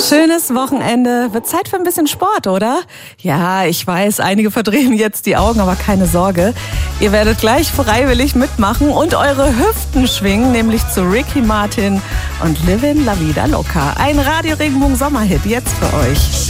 Schönes Wochenende. Wird Zeit für ein bisschen Sport, oder? Ja, ich weiß, einige verdrehen jetzt die Augen, aber keine Sorge. Ihr werdet gleich freiwillig mitmachen und eure Hüften schwingen, nämlich zu Ricky Martin und Livin' La Vida Loca. Ein Radio Regenbogen Sommerhit jetzt für euch.